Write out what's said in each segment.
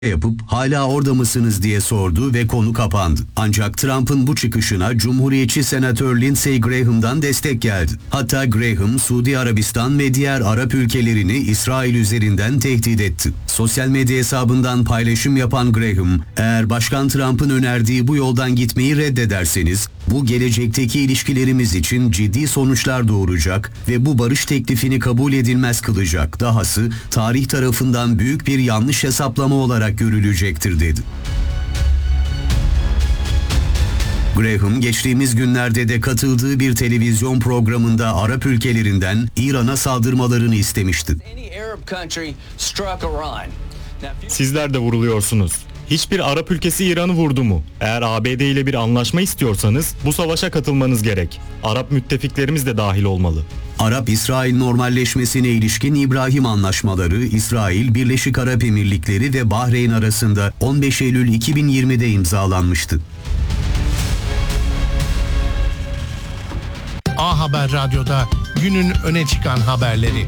yapıp hala orada mısınız diye sordu ve konu kapandı. Ancak Trump'ın bu çıkışına Cumhuriyetçi Senatör Lindsey Graham'dan destek geldi. Hatta Graham, Suudi Arabistan ve diğer Arap ülkelerini İsrail üzerinden tehdit etti. Sosyal medya hesabından paylaşım yapan Graham, eğer Başkan Trump'ın önerdiği bu yoldan gitmeyi reddederseniz, bu gelecekteki ilişkilerimiz için ciddi sonuçlar doğuracak ve bu barış teklifini kabul edilmez kılacak. Dahası tarih tarafından büyük bir yanlış hesaplama olarak görülecektir dedi. Graham geçtiğimiz günlerde de katıldığı bir televizyon programında Arap ülkelerinden İran'a saldırmalarını istemişti. Sizler de vuruluyorsunuz. Hiçbir Arap ülkesi İran'ı vurdu mu? Eğer ABD ile bir anlaşma istiyorsanız bu savaşa katılmanız gerek. Arap müttefiklerimiz de dahil olmalı. Arap-İsrail normalleşmesine ilişkin İbrahim Anlaşmaları, İsrail, Birleşik Arap Emirlikleri ve Bahreyn arasında 15 Eylül 2020'de imzalanmıştı. A Haber Radyo'da günün öne çıkan haberleri.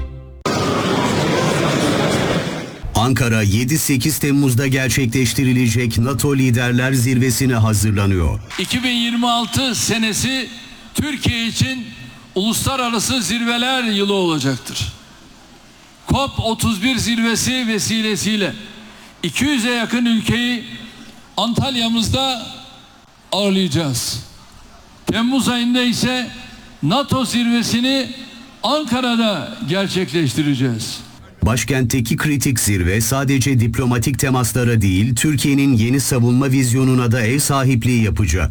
Ankara 7-8 Temmuz'da gerçekleştirilecek NATO Liderler Zirvesi'ne hazırlanıyor. 2026 senesi Türkiye için uluslararası zirveler yılı olacaktır. COP31 zirvesi vesilesiyle 200'e yakın ülkeyi Antalya'mızda ağırlayacağız. Temmuz ayında ise NATO zirvesini Ankara'da gerçekleştireceğiz. Başkentteki kritik zirve sadece diplomatik temaslara değil, Türkiye'nin yeni savunma vizyonuna da ev sahipliği yapacak.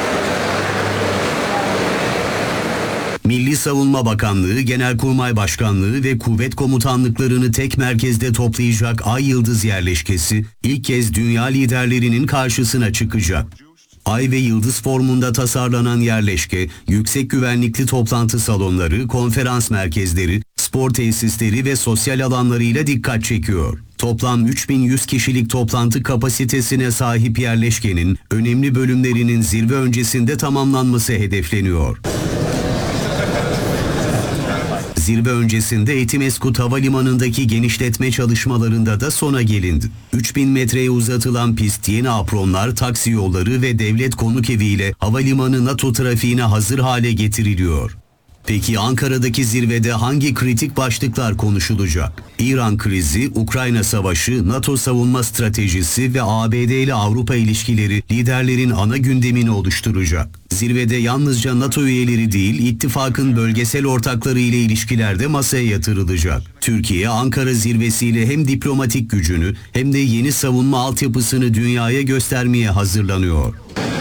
Milli Savunma Bakanlığı, Genelkurmay Başkanlığı ve kuvvet komutanlıklarını tek merkezde toplayacak Ay Yıldız yerleşkesi ilk kez dünya liderlerinin karşısına çıkacak. Ay ve yıldız formunda tasarlanan yerleşke, yüksek güvenlikli toplantı salonları, konferans merkezleri, spor tesisleri ve sosyal alanlarıyla dikkat çekiyor. Toplam 3100 kişilik toplantı kapasitesine sahip yerleşkenin önemli bölümlerinin zirve öncesinde tamamlanması hedefleniyor. Zirve öncesinde Etimesgut Havalimanı'ndaki genişletme çalışmalarında da sona gelindi. 3000 metreye uzatılan pist, yeni apronlar, taksi yolları ve devlet konuk eviyle havalimanı NATO trafiğine hazır hale getiriliyor. Peki Ankara'daki zirvede hangi kritik başlıklar konuşulacak? İran krizi, Ukrayna savaşı, NATO savunma stratejisi ve ABD ile Avrupa ilişkileri liderlerin ana gündemini oluşturacak. Zirvede yalnızca NATO üyeleri değil, ittifakın bölgesel ortakları ile ilişkiler de masaya yatırılacak. Türkiye, Ankara zirvesiyle hem diplomatik gücünü hem de yeni savunma altyapısını dünyaya göstermeye hazırlanıyor.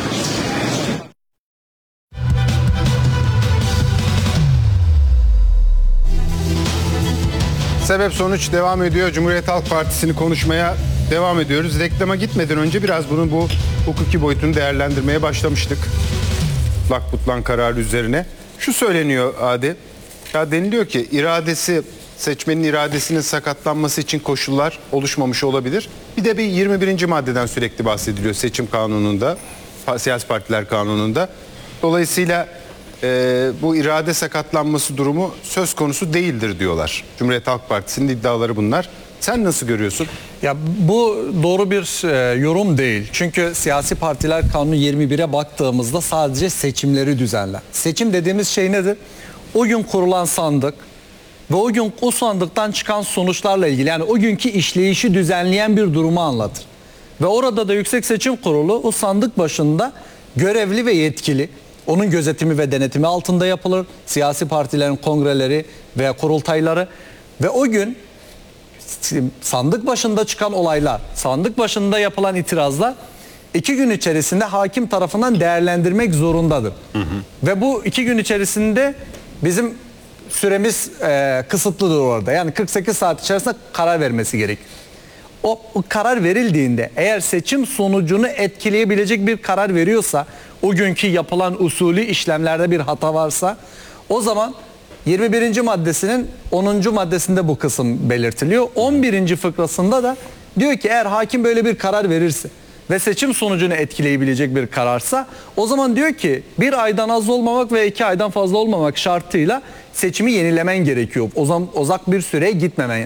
Sebep sonuç devam ediyor. Cumhuriyet Halk Partisi'ni konuşmaya devam ediyoruz. Reklama gitmeden önce biraz bunun bu hukuki boyutunu değerlendirmeye başlamıştık. Mutlak butlan kararı üzerine. Şu söyleniyor Adi. Ya deniliyor ki seçmenin iradesinin sakatlanması için koşullar oluşmamış olabilir. Bir de bir 21. maddeden sürekli bahsediliyor seçim kanununda, siyasi partiler kanununda. Dolayısıyla bu irade sakatlanması durumu söz konusu değildir diyorlar. Cumhuriyet Halk Partisi'nin iddiaları bunlar. Sen nasıl görüyorsun? Ya bu doğru bir yorum değil. Çünkü siyasi partiler kanunu 21'e baktığımızda sadece seçimleri düzenler. Seçim dediğimiz şey nedir? O gün kurulan sandık ve o gün o sandıktan çıkan sonuçlarla ilgili, yani o günkü işleyişi düzenleyen bir durumu anlatır. Ve orada da Yüksek Seçim Kurulu o sandık başında görevli ve yetkili. Onun gözetimi ve denetimi altında yapılır. Siyasi partilerin kongreleri veya kurultayları ve o gün sandık başında çıkan olaylar, sandık başında yapılan itirazlar 2 gün içerisinde hakim tarafından değerlendirmek zorundadır. Ve bu 2 gün içerisinde bizim süremiz kısıtlıdır orada. Yani 48 saat içerisinde karar vermesi gerek. O karar verildiğinde eğer seçim sonucunu etkileyebilecek bir karar veriyorsa, o günkü yapılan usulü işlemlerde bir hata varsa, o zaman 21. maddesinin 10. maddesinde bu kısım belirtiliyor. 11. fıkrasında da diyor ki eğer hakim böyle bir karar verirse ve seçim sonucunu etkileyebilecek bir kararsa, o zaman diyor ki 1 aydan az olmamak ve 2 aydan fazla olmamak şartıyla seçimi yenilemen gerekiyor. O zaman uzak bir süreye gitmemen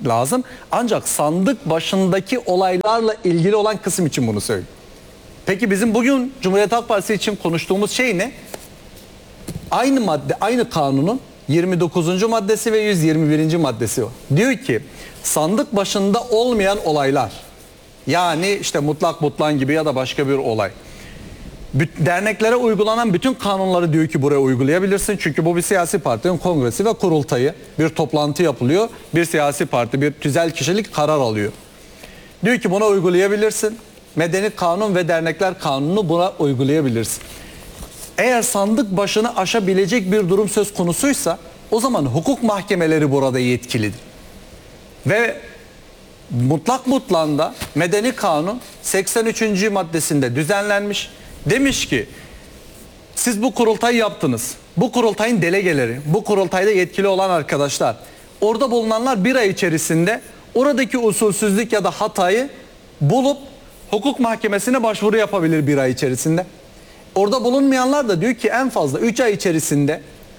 lazım. Ancak sandık başındaki olaylarla ilgili olan kısım için bunu söylüyorum. Peki bizim bugün Cumhuriyet Halk Partisi için konuştuğumuz şey ne? Aynı madde, aynı kanunun 29. maddesi ve 121. maddesi var. Diyor ki sandık başında olmayan olaylar, yani işte mutlak butlan gibi ya da başka bir olay, derneklere uygulanan bütün kanunları diyor ki buraya uygulayabilirsin. Çünkü bu bir siyasi partinin kongresi ve kurultayı, bir toplantı yapılıyor. Bir siyasi parti, bir tüzel kişilik karar alıyor. Diyor ki buna uygulayabilirsin. Medeni kanun ve dernekler kanunu buna uygulayabilirsin. Eğer sandık başını aşabilecek bir durum söz konusuysa o zaman hukuk mahkemeleri burada yetkilidir. Ve mutlak butlanda Medeni Kanun 83. maddesinde düzenlenmiş. Demiş ki siz bu kurultayı yaptınız. Bu kurultayın delegeleri, bu kurultayda yetkili olan arkadaşlar, orada bulunanlar bir ay içerisinde oradaki usulsüzlük ya da hatayı bulup hukuk mahkemesine başvuru yapabilir bir ay içerisinde. Orada bulunmayanlar da diyor ki en fazla 3 ay içerisinde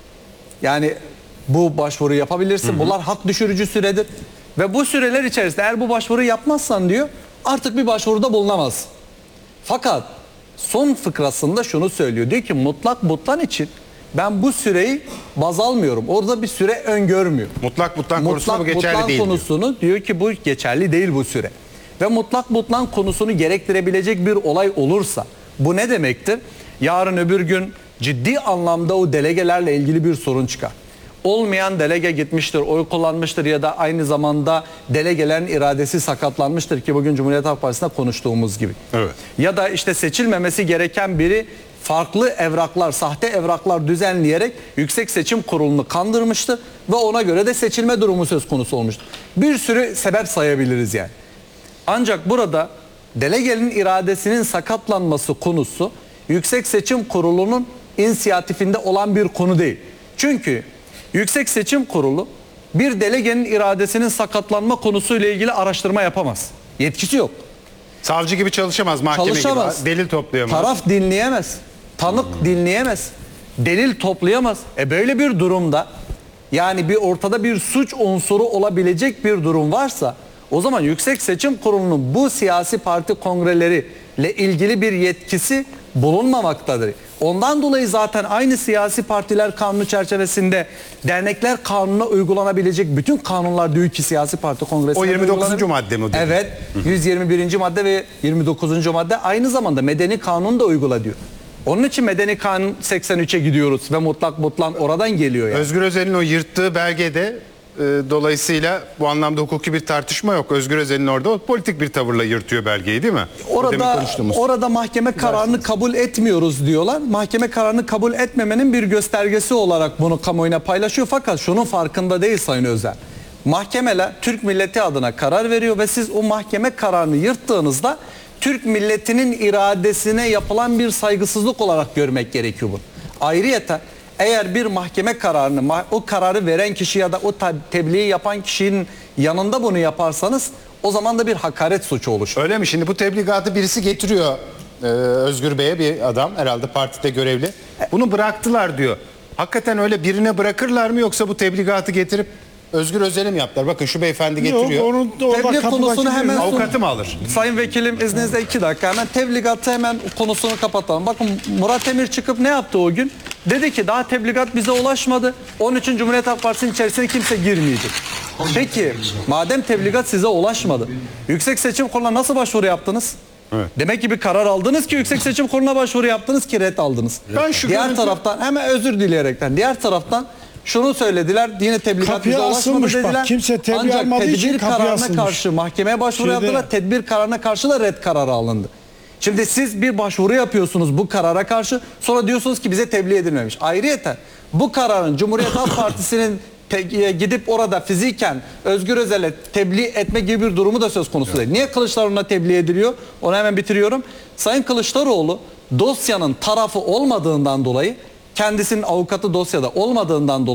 yani bu başvuru yapabilirsin. Bunlar hak düşürücü süredir. Ve bu süreler içerisinde eğer bu başvuru yapmazsan diyor artık bir başvuruda bulunamaz. Fakat son fıkrasında şunu söylüyor. Diyor ki mutlak butlan için ben bu süreyi baz almıyorum. Orada bir süre öngörmüyor. Mutlak butlan konusunda bu geçerli butlan değil diyor. konusunu diyor ki bu geçerli değil bu süre. Ve mutlak butlan konusunu gerektirebilecek bir olay olursa bu ne demektir? Yarın öbür gün ciddi anlamda o delegelerle ilgili bir sorun çıkar. Olmayan delege gitmiştir, oy kullanmıştır ya da aynı zamanda delegelerin iradesi sakatlanmıştır ki bugün Cumhuriyet Halk Partisi'nde konuştuğumuz gibi. Evet. Ya da işte seçilmemesi gereken biri farklı evraklar, sahte evraklar düzenleyerek Yüksek Seçim Kurulu'nu kandırmıştır ve ona göre de seçilme durumu söz konusu olmuştur. Bir sürü sebep sayabiliriz yani. Ancak burada delegenin iradesinin sakatlanması konusu Yüksek Seçim Kurulu'nun inisiyatifinde olan bir konu değil. Çünkü Yüksek Seçim Kurulu bir delegenin iradesinin sakatlanma konusuyla ilgili araştırma yapamaz. Yetkisi yok. Savcı gibi çalışamaz, mahkeme Çalışamaz. gibi. Delil toplayamaz. Taraf dinleyemez. Tanık dinleyemez. Delil toplayamaz. Böyle bir durumda yani bir ortada bir suç unsuru olabilecek bir durum varsa o zaman Yüksek Seçim Kurulu'nun bu siyasi parti kongreleriyle ilgili bir yetkisi bulunmamaktadır. Ondan dolayı zaten aynı siyasi partiler kanunu çerçevesinde dernekler kanununa uygulanabilecek bütün kanunlar diyor ki siyasi parti kongresinde O 29. uygulanabilir. madde mi o dedi? Evet. 121. madde ve 29. madde aynı zamanda medeni kanun da uygula diyor. Onun için medeni kanun 83'e gidiyoruz ve mutlak butlan oradan geliyor yani. Özgür Özel'in o yırttığı belgede dolayısıyla bu anlamda hukuki bir tartışma yok. Özgür Özel'in orada o politik bir tavırla yırtıyor belgeyi değil mi? Demin konuştuğumuz. Orada mahkeme kararını kabul etmiyoruz diyorlar. Mahkeme kararını kabul etmemenin bir göstergesi olarak bunu kamuoyuna paylaşıyor. Fakat şunun farkında değil Sayın Özel. Mahkemeler Türk milleti adına karar veriyor ve siz o mahkeme kararını yırttığınızda Türk milletinin iradesine yapılan bir saygısızlık olarak görmek gerekiyor bu. Ayrıyeten eğer bir mahkeme kararını o kararı veren kişi ya da o tebliği yapan kişinin yanında bunu yaparsanız o zaman da bir hakaret suçu oluşur. Öyle mi? Şimdi bu tebligatı birisi getiriyor Özgür Bey'e, bir adam herhalde partide görevli. Bunu bıraktılar diyor. Hakikaten öyle birine bırakırlar mı yoksa bu tebligatı getirip Özgür Özel'e mi yaptılar? Bakın şu beyefendi getiriyor. Yok, onun da orada Tebliğ konusunu kapıdaki hemen Avukatı mı alır? Sayın Vekilim izninizle 2 dakika hemen tebligatı hemen konusunu kapatalım. Bakın Murat Emir çıkıp ne yaptı o gün? Dedi ki daha tebligat bize ulaşmadı. Onun için Cumhuriyet Halk Partisi'nin içerisine kimse girmeyecek. Peki madem tebligat size ulaşmadı, Yüksek Seçim Kurulu'na nasıl başvuru yaptınız? Evet. Demek ki bir karar aldınız ki Yüksek Seçim Kurulu'na başvuru yaptınız ki red aldınız. Ben şu diğer görüntü- taraftan hemen özür dileyerekten diğer taraftan şunu söylediler, yine tebligat Kapıya bize ulaşmadı asılmış bak, dediler. kimse tebliğ Ancak almadığı için tedbir kapıya kararına asılmış. karşı mahkemeye başvuru yaptılar, tedbir kararına karşı da red kararı alındı. Şimdi siz bir başvuru yapıyorsunuz bu karara karşı, sonra diyorsunuz ki bize tebliğ edilmemiş. Ayrıyeten bu kararın Cumhuriyet Halk Partisi'nin gidip orada fiziken Özgür Özel'e tebliğ etme gibi bir durumu da söz konusu değil. Niye Kılıçdaroğlu'na tebliğ ediliyor? Onu hemen bitiriyorum. Sayın Kılıçdaroğlu dosyanın tarafı olmadığından dolayı, kendisinin avukatı dosyada olmadığından dolayı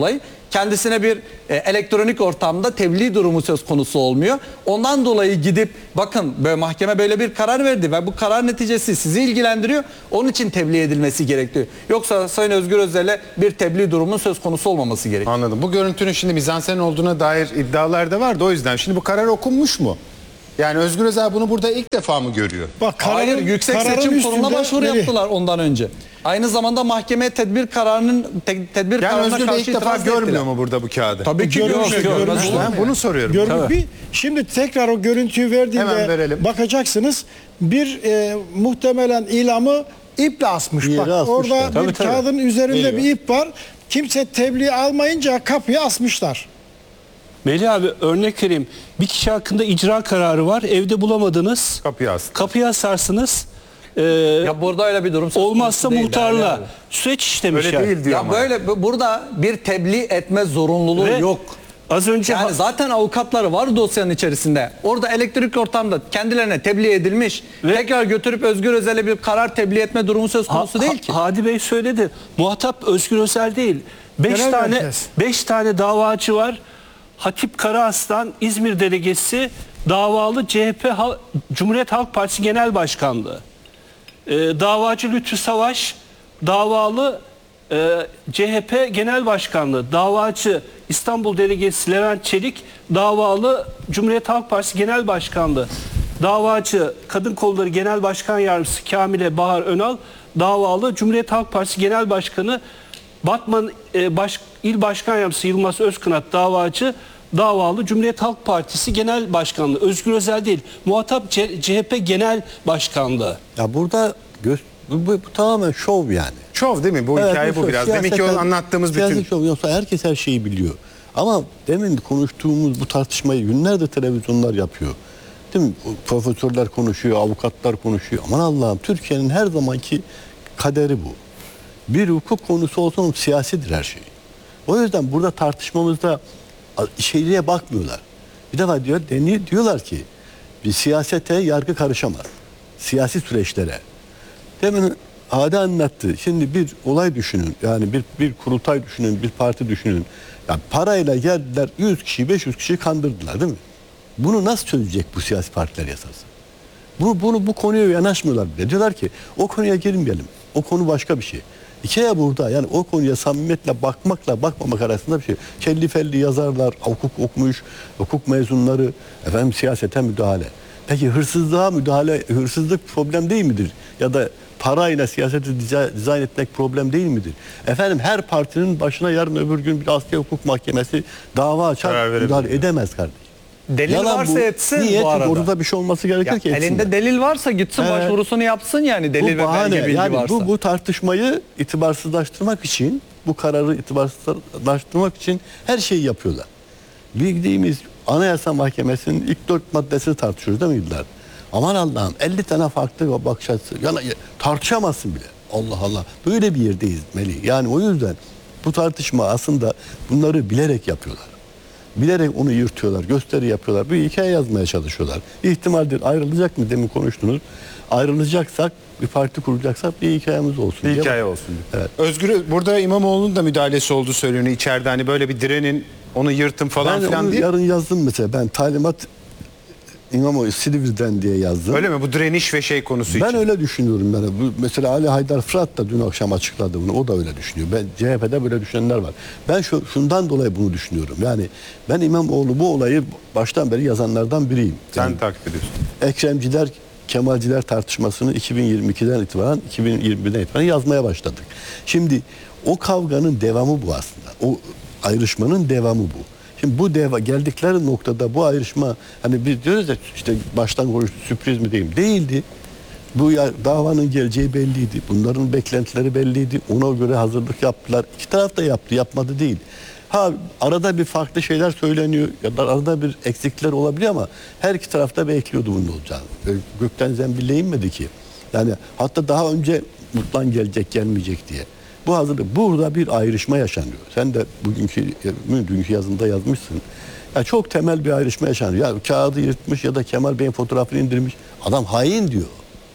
Kendisine bir elektronik ortamda tebliğ durumu söz konusu olmuyor. Ondan dolayı gidip bakın mahkeme böyle bir karar verdi ve bu karar neticesi sizi ilgilendiriyor. Onun için tebliğ edilmesi gerekiyor. Yoksa Sayın Özgür Özel'e bir tebliğ durumunun söz konusu olmaması gerekiyor. Anladım. Bu görüntünün şimdi mizansen olduğuna dair iddialar da vardı. O yüzden şimdi bu karar okunmuş mu? Yani Özgür Özel bunu burada ilk defa mı görüyor? Bak Hayır, Yüksek Seçim Kurulu'na başvuru yaptılar ondan önce. Aynı zamanda mahkemeye tedbir kararına Yani Özgür Bey karşı ilk defa itiraz görmüyor ettiler. mu burada bu kağıdı? Tabii ki Görmüş, görmüyor. görmüş. Ben bunu soruyorum. Şimdi tekrar o görüntüyü Hemen verdiğinde verelim. bakacaksınız. Bir muhtemelen ilamı iple asmış. Bir yere Bak asmışlar. orada Tabii, bir tabii. kağıdın üzerinde Geliyor. bir ip var. Kimse tebliğ almayınca kapıya asmışlar. Melih abi örnek vereyim. Bir kişi hakkında icra kararı var. Evde bulamadınız. Kapıyı as. Kapıyı asarsınız. Ya burada öyle bir durum söz Olmazsa konusu değil muhtarla yani. süreç işlemiş Öyle yani. değil diyor Ya ama. böyle burada bir tebliğ etme zorunluluğu Ve yok. Az önce Yani zaten avukatları var dosyanın içerisinde. Orada elektrik ortamda kendilerine tebliğ edilmiş. Ve- Tekrar götürüp Özgür Özel'e bir karar tebliğ etme durumu söz konusu değil ki. Hadi Bey söyledi. Muhatap Özgür Özel değil. 5 Genel tane merkez. 5 tane davacı var. Hatip Karaaslan İzmir delegesi davalı Cumhuriyet Halk Partisi Genel Başkanlığı. Davacı Lütfü Savaş davalı CHP Genel Başkanlığı. Davacı İstanbul delegesi Levent Çelik davalı Cumhuriyet Halk Partisi Genel Başkanlığı. Davacı Kadın Kolları Genel Başkan Yardımcısı Kamile Bahar Önal davalı Cumhuriyet Halk Partisi Genel Başkanı. Batman İl Başkan Yardımcısı Yılmaz Özkınat davacı davalı Cumhuriyet Halk Partisi Genel Başkanlığı. Özgür Özel değil. Muhatap CHP Genel Başkanlığı. Ya burada bu tamamen şov yani. Şov değil mi? Bu Evet, hikaye bu şov. biraz. Demek ki o Siyaseten- anlattığımız siyasi bütün... şov. Yoksa herkes her şeyi biliyor. Ama demin konuştuğumuz bu tartışmayı günlerdir televizyonlar yapıyor. Değil mi? Profesörler konuşuyor, avukatlar konuşuyor. Aman Allah'ım, Türkiye'nin her zamanki kaderi bu. Bir hukuk konusu olsa siyasidir her şey. O yüzden burada tartışmamızda şeyliğe bakmıyorlar. Bir defa diyorlar ki bir siyasete yargı karışamaz. Siyasi süreçlere. Demin Hadi anlattı. Şimdi bir olay düşünün. Yani bir kurultay düşünün, bir parti düşünün. Ya parayla geldiler 100 kişi, 500 kişi kandırdılar değil mi? Bunu nasıl çözecek bu siyasi partiler yasası? Bu konuya yanaşmıyorlar bile. Diyorlar ki o konuya girmeyelim. O konu başka bir şey. Hikaye burada. Yani o konuya samimiyetle bakmakla bakmamak arasında bir şey. Kelli felli yazarlar, hukuk okumuş, hukuk mezunları, siyasete müdahale. Peki hırsızlığa müdahale, hırsızlık problem değil midir? Ya da parayla siyaseti dizayn etmek problem değil midir? Her partinin başına yarın öbür gün bir askeri hukuk mahkemesi dava açar, müdahale edemez kardeşim. Delil Yalan varsa bu. etsin Niye? bu arada. Çünkü orada bir şey olması gerekir Ya ki etsinler. elinde delil varsa gitsin başvurusunu yapsın yani delil Bu ve bahane. belge bilgi Yani varsa. bu tartışmayı itibarsızlaştırmak için, bu kararı itibarsızlaştırmak için her şeyi yapıyorlar. Bildiğimiz Anayasa Mahkemesi'nin ilk 4 maddesini tartışıyoruz değil mi İlder? Aman Allah'ım 50 tane farklı bakış açısı. Yani tartışamazsın bile. Allah Allah. Böyle bir yerdeyiz Melih. Yani o yüzden bu tartışma aslında bunları bilerek yapıyorlar. Bilerek onu yırtıyorlar, gösteri yapıyorlar. Bir hikaye yazmaya çalışıyorlar. İhtimaldir ayrılacak mı demin konuştunuz. Ayrılacaksak, bir parti kuracaksak bir hikayemiz olsun. Bir diye hikaye bak. olsun. Evet. Özgür, burada İmamoğlu'nun da müdahalesi olduğu söyleniyor içeride. Hani böyle bir direnin, onu yırtın falan Ben filan onu diye. yarın yazdım mesela. Ben talimat İmamoğlu Silivri'den diye yazdım. Öyle mi? Bu direniş ve şey konusu Ben için. öyle düşünüyorum. Yani bu, mesela Ali Haydar Fırat da dün akşam açıkladı bunu. O da öyle düşünüyor. CHP'de böyle düşünenler var. Ben şundan dolayı bunu düşünüyorum. Yani ben İmamoğlu bu olayı baştan beri yazanlardan biriyim. Sen Yani takip ediyorsun. Ekremciler, Kemalciler tartışmasını 2022'den itibaren, 2021'den itibaren yazmaya başladık. Şimdi o kavganın devamı bu aslında. O ayrışmanın devamı bu. Şimdi bu geldikleri noktada bu ayrışma, hani biz diyoruz ya işte baştan konuştu, sürpriz mi diyeyim, değildi. Bu davanın geleceği belliydi. Bunların beklentileri belliydi. Ona göre hazırlık yaptılar. İki taraf da yaptı, yapmadı değil. Arada bir farklı şeyler söyleniyor ya da arada bir eksikler olabiliyor ama her iki tarafta bekliyordu bunun olacağını. Böyle gökten zembille inmedi ki. Yani hatta daha önce Mutlan gelecek, gelmeyecek diye. Bu hazırlık. Burada bir ayrışma yaşanıyor. Sen de dünkü yazında yazmışsın. Ya çok temel bir ayrışma yaşanıyor. Ya kağıdı yırtmış ya da Kemal Bey'in fotoğrafını indirmiş. Adam hain diyor.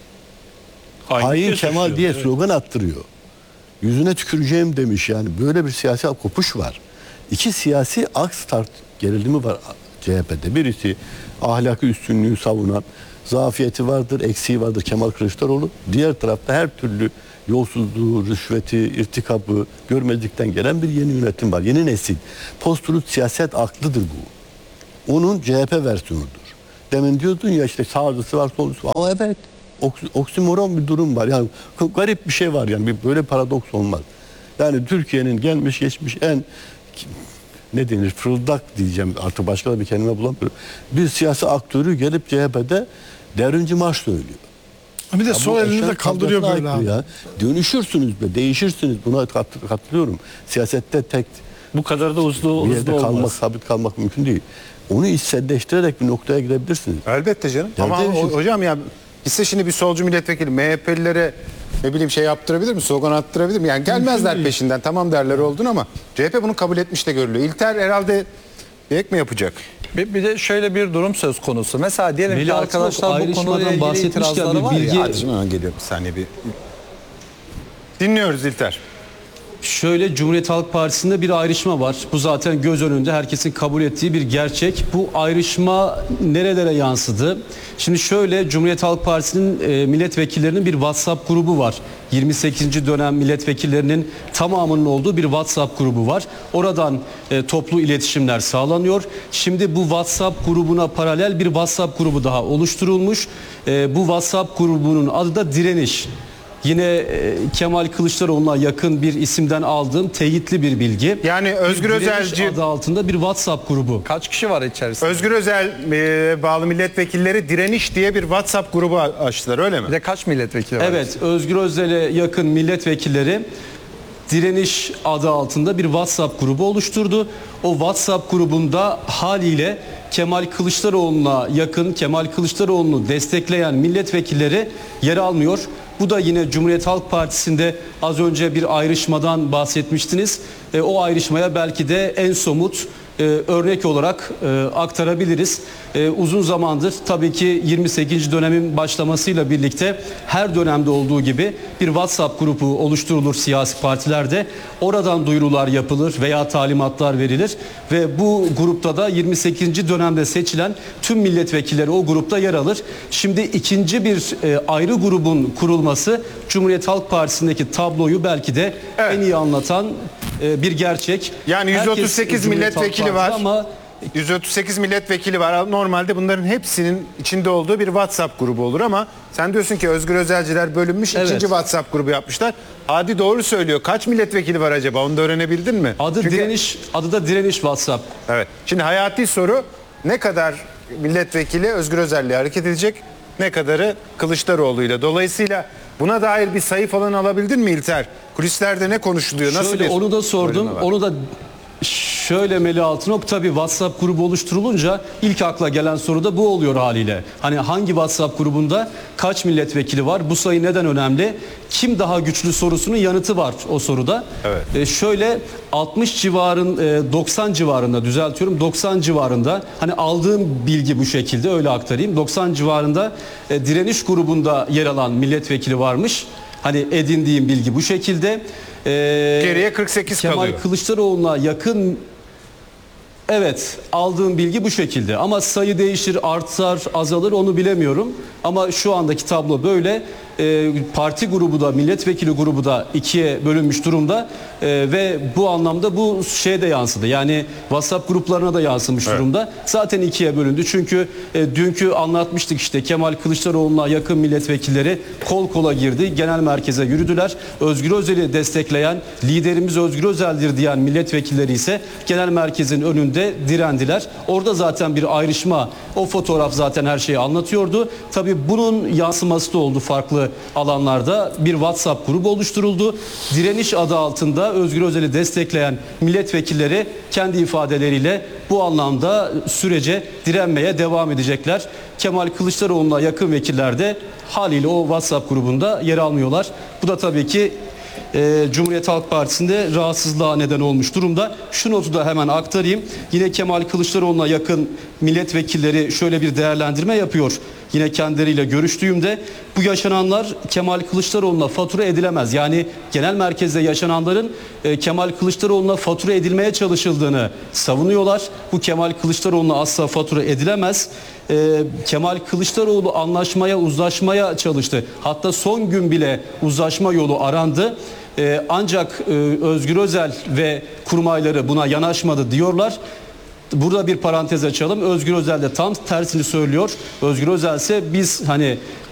Hain Kemal diye slogan attırıyor. Yüzüne tüküreceğim demiş yani. Böyle bir siyasi kopuş var. İki siyasi aks gerilimi var CHP'de. Birisi ahlaki üstünlüğü savunan, zafiyeti vardır, eksiği vardır Kemal Kılıçdaroğlu. Diğer tarafta her türlü yolsuzluğu, rüşveti, irtikabı görmezlikten gelen bir yeni yönetim var. Yeni nesil. Post-truth siyaset aklıdır bu. Onun CHP versiyonudur. Demin diyordun ya işte sağcısı var, solcusu var. Ama evet, oksimoron bir durum var. Yani garip bir şey var yani. Böyle paradoks olmaz. Yani Türkiye'nin gelmiş geçmiş en ne denir fırıldak diyeceğim artık başka da bir kelime bulamıyorum. Bir siyasi aktörü gelip CHP'de devrimci marş söylüyor. Bir de Ya sol bu elini de eşen kaldırıyor tabiatına böyle aykırı abi. ya. Dönüşürsünüz be, değişirsiniz. Buna katılıyorum. Siyasette tek Bu kadar da uzun bir yerde olmaz. kalmak, sabit kalmak mümkün değil. Onu içselleştirerek bir noktaya gidebilirsiniz. Elbette canım. Ya Ama değişir. hocam ya gitse şimdi bir solcu milletvekili MHP'lilere ne bileyim şey yaptırabilir mi? Slogan attırabilir mi? Yani gelmezler peşinden. Tamam derler oldun ama CHP bunu kabul etmiş de görülüyor. İlter herhalde ek mi yapacak? Bir de şöyle bir durum söz konusu. Mesela diyelim Veli ki Altınok arkadaşlar bu konuyla ayrışmadan ilgili bahsetmişken itirazları bir var bilgi- ya. Hadi şimdi hemen geliyorum bir saniye bir. Dinliyoruz İlter. Şöyle Cumhuriyet Halk Partisi'nde bir ayrışma var. Bu zaten göz önünde herkesin kabul ettiği bir gerçek. Bu ayrışma nerelere yansıdı? Şimdi şöyle Cumhuriyet Halk Partisi'nin milletvekillerinin bir WhatsApp grubu var. 28. dönem milletvekillerinin tamamının olduğu bir WhatsApp grubu var. Oradan toplu iletişimler sağlanıyor. Şimdi bu WhatsApp grubuna paralel bir WhatsApp grubu daha oluşturulmuş. Bu WhatsApp grubunun adı da Direniş. Yine Kemal Kılıçdaroğlu'na yakın bir isimden aldığım teyitli bir bilgi. Yani Özgür Bir Direniş Özelci, adı altında bir WhatsApp grubu. Kaç kişi var içerisinde? Özgür Özel bağlı milletvekilleri Direniş diye bir WhatsApp grubu açtılar öyle mi? Bir de kaç milletvekili var? Evet, Özgür Özel'e yakın milletvekilleri Direniş adı altında bir WhatsApp grubu oluşturdu. O WhatsApp grubunda haliyle Kemal Kılıçdaroğlu'na yakın, Kemal Kılıçdaroğlu'nu destekleyen milletvekilleri yer almıyor. Bu da yine Cumhuriyet Halk Partisi'nde az önce bir ayrışmadan bahsetmiştiniz. O ayrışmaya belki de en somut örnek olarak aktarabiliriz. Uzun zamandır tabii ki 28. dönemin başlamasıyla birlikte her dönemde olduğu gibi bir WhatsApp grubu oluşturulur siyasi partilerde. Oradan duyurular yapılır veya talimatlar verilir ve bu grupta da 28. dönemde seçilen tüm milletvekilleri o grupta yer alır. Şimdi ikinci bir ayrı grubun kurulması Cumhuriyet Halk Partisi'ndeki tabloyu belki de en iyi anlatan bir gerçek. Yani Herkes 138 Cumhuriyet Halk milletvekili Partisi var. ama 138 milletvekili var. Normalde bunların hepsinin içinde olduğu bir WhatsApp grubu olur ama sen diyorsun ki Özgür Özelciler bölünmüş, Evet. ikinci WhatsApp grubu yapmışlar. Hadi doğru söylüyor. Kaç milletvekili var acaba? Onu da öğrenebildin mi? adı Çünkü- Direniş, adı da Direniş WhatsApp. Evet. Şimdi hayati soru ne kadar milletvekili Özgür Özel'le hareket edecek, ne kadarı Kılıçdaroğlu'yla. Dolayısıyla buna dair bir sayı falan alabildin mi İlter? Kulislerde ne konuşuluyor? Nasıl Şöyle bir onu da sordum. bölünme var? Onu da şöyle Melih Altınok tabii WhatsApp grubu oluşturulunca ilk akla gelen soru da bu oluyor haliyle. Hani hangi WhatsApp grubunda kaç milletvekili var? Bu sayı neden önemli? Kim daha güçlü sorusunun yanıtı var o soruda. Evet. Şöyle 60 90 civarında düzeltiyorum 90 civarında hani aldığım bilgi bu şekilde öyle aktarayım. 90 civarında Direniş grubunda yer alan milletvekili varmış. Hani edindiğim bilgi bu şekilde. Geriye 48 Kemal kalıyor. Kılıçdaroğlu'na yakın aldığım bilgi bu şekilde ama sayı değişir artar azalır onu bilemiyorum ama şu andaki tablo böyle. Parti grubu da milletvekili grubu da ikiye bölünmüş durumda ve bu anlamda bu şeye de yansıdı yani WhatsApp gruplarına da yansımış durumda zaten ikiye bölündü çünkü dünkü anlatmıştık işte Kemal Kılıçdaroğlu'na yakın milletvekilleri kol kola girdi genel merkeze yürüdüler. Özgür Özel'i destekleyen liderimiz Özgür Özel'dir diyen milletvekilleri ise genel merkezin önünde direndiler. Orada zaten bir ayrışma o fotoğraf zaten her şeyi anlatıyordu. Tabii bunun yansıması da oldu farklı alanlarda bir WhatsApp grubu oluşturuldu. Direniş adı altında Özgür Özel'i destekleyen milletvekilleri kendi ifadeleriyle bu anlamda sürece direnmeye devam edecekler. Kemal Kılıçdaroğlu'na yakın vekiller de haliyle o WhatsApp grubunda yer almıyorlar. Bu da tabii ki Cumhuriyet Halk Partisi'nde rahatsızlığa neden olmuş durumda. Şu notu da hemen aktarayım. Yine Kemal Kılıçdaroğlu'na yakın milletvekilleri şöyle bir değerlendirme yapıyor. Yine kendileriyle görüştüğümde bu yaşananlar Kemal Kılıçdaroğlu'na fatura edilemez. Yani genel merkezde yaşananların Kemal Kılıçdaroğlu'na fatura edilmeye çalışıldığını savunuyorlar. Bu Kemal Kılıçdaroğlu'na asla fatura edilemez. Kemal Kılıçdaroğlu anlaşmaya, uzlaşmaya çalıştı. Hatta son gün bile uzlaşma yolu arandı. Ancak Özgür Özel ve kurmayları buna yanaşmadı diyorlar. Burada bir parantez açalım. Özgür Özel de tam tersini söylüyor. Özgür Özel ise biz